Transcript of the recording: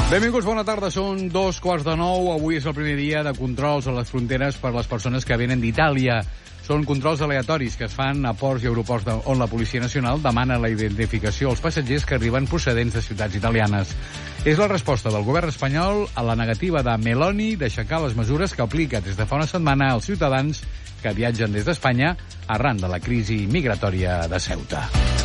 Benvinguts, bona tarda. Són 8:45. Avui és el primer dia de controls a les fronteres per les persones que venen d'Itàlia. Són controls aleatoris que es fan a ports i aeroports on la Policia Nacional demana la identificació als passatgers que arriben procedents de ciutats italianes. És la resposta del govern espanyol a la negativa de Meloni d'aixecar les mesures que aplica des de fa una setmana als ciutadans que viatgen des d'Espanya arran de la crisi migratòria de Ceuta.